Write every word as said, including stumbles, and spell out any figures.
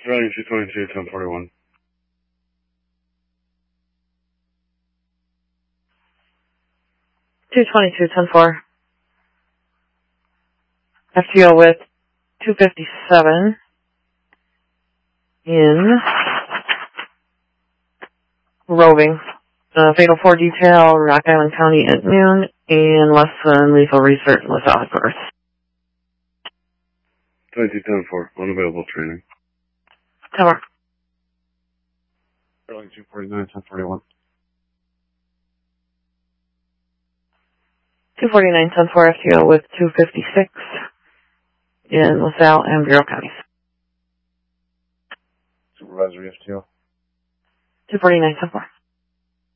Routing two twenty-two, ten forty-one. two twenty-two, ten four. F T O with two fifty-seven in roving. Uh, Fatal four detail, Rock Island County at noon, and less than lethal research in LaSalle headquarters. twenty-two, ten four, unavailable training. ten four. Routing two forty-nine, ten forty-one. two forty-nine, ten four F T O with two fifty-six in LaSalle and Bureau counties. Supervisory F T O. two forty-nine, ten four.